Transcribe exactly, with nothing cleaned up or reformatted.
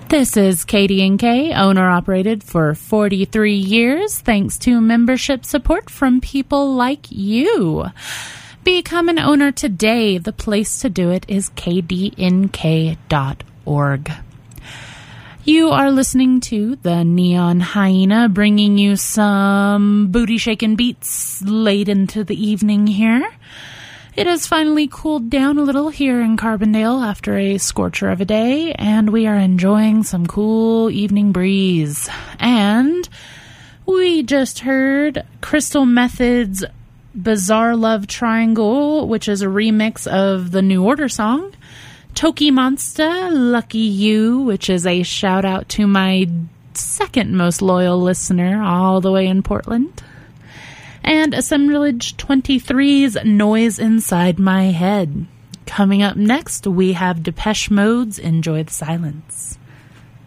This is Katie and K, owner-operated for forty-three years, thanks to membership support from people like you. Become an owner today. The place to do it is k d n k dot org. You are listening to the Neon Hyena, bringing you some booty-shaking beats late into the evening here. It has finally cooled down a little here in Carbondale after a scorcher of a day, and we are enjoying some cool evening breeze. And we just heard Crystal Method's Bizarre Love Triangle, which is a remix of the New Order song. Toki Monster, Lucky You, which is a shout out to my second most loyal listener all the way in Portland. And Assemblage twenty-three's Noise Inside My Head. Coming up next, we have Depeche Mode's Enjoy the Silence.